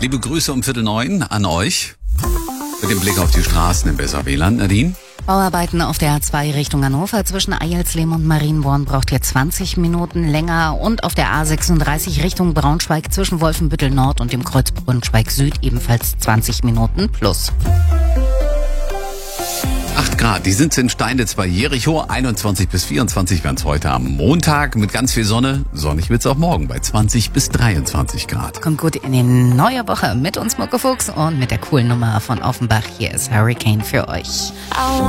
Liebe Grüße um 8:45 an euch. Mit dem Blick auf die Straßen im Weserwieland. Nadine? Bauarbeiten auf der A2 Richtung Hannover zwischen Eilsleben und Marienborn braucht ihr 20 Minuten länger. Und auf der A36 Richtung Braunschweig zwischen Wolfenbüttel Nord und dem Kreuz Braunschweig Süd ebenfalls 20 Minuten plus. 8 Grad, die sind in Steinitz bei Jericho. 21 bis 24 werden es heute am Montag mit ganz viel Sonne. Sonnig wird's auch morgen bei 20 bis 23 Grad. Kommt gut in die neue Woche mit uns, Muckefuchs, und mit der coolen Nummer von Offenbach. Hier ist Hurricane für euch.